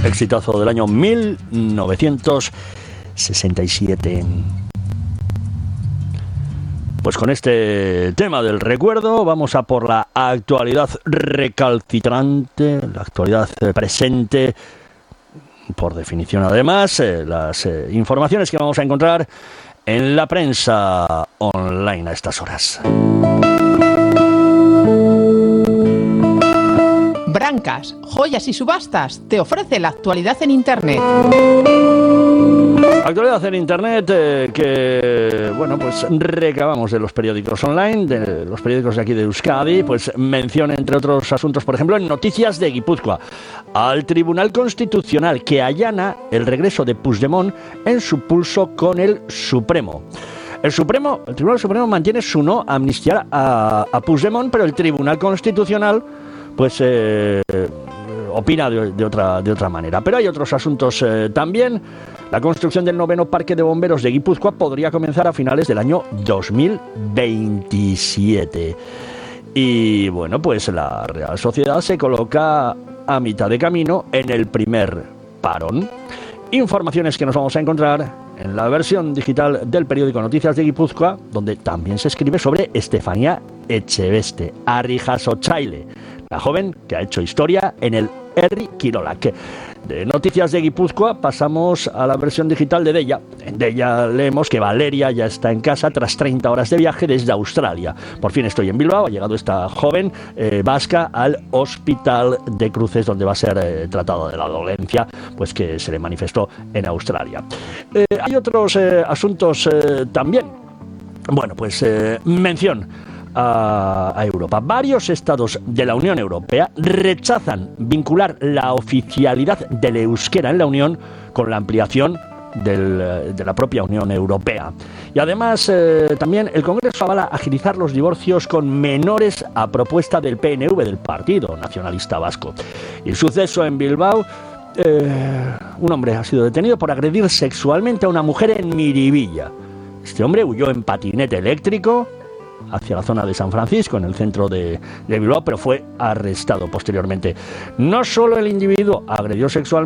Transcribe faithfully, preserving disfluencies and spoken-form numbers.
exitazo del año mil novecientos sesenta y siete. Pues con este tema del recuerdo vamos a por la actualidad recalcitrante, la actualidad presente, por definición además, eh, las eh, informaciones que vamos a encontrar en la prensa online a estas horas. Brancas, Joyas y Subastas te ofrece la actualidad en Internet. Actualidad en Internet eh, que, bueno, pues recabamos de los periódicos online, de los periódicos de aquí de Euskadi, pues menciona entre otros asuntos, por ejemplo, en Noticias de Guipúzcoa, al Tribunal Constitucional que allana el regreso de Puigdemont en su pulso con el Supremo. El Supremo, el Tribunal Supremo mantiene su no a amnistiar a, a Puigdemont, pero el Tribunal Constitucional pues eh, opina de, de, otra, de otra manera. Pero hay otros asuntos eh, también. La construcción del noveno parque de bomberos de Guipúzcoa podría comenzar a finales del año dos mil veintisiete. Y bueno, pues la Real Sociedad se coloca a mitad de camino en el primer parón. Informaciones que nos vamos a encontrar en la versión digital del periódico Noticias de Guipúzcoa, donde también se escribe sobre Estefanía Echeveste, Arrijasochaile, la joven que ha hecho historia en el Herri Kirolak. De Noticias de Guipúzcoa pasamos a la versión digital de Deia. En Deia leemos que Valeria ya está en casa tras treinta horas de viaje desde Australia. Por fin estoy en Bilbao, ha llegado esta joven eh, vasca al Hospital de Cruces, donde va a ser eh, tratada de la dolencia pues que se le manifestó en Australia. Eh, hay otros eh, asuntos eh, también. Bueno, pues eh, mención A, a Europa. Varios estados de la Unión Europea rechazan vincular la oficialidad del euskera en la Unión con la ampliación del, de la propia Unión Europea. Y además, eh, también el Congreso avala agilizar los divorcios con menores a propuesta del P N V, del Partido Nacionalista Vasco. Y el suceso en Bilbao. Eh, un hombre ha sido detenido por agredir sexualmente a una mujer en Miribilla. Este hombre huyó en patinete eléctrico hacia la zona de San Francisco, en el centro de, de Bilbao, pero fue arrestado posteriormente. No solo el individuo agredió sexualmente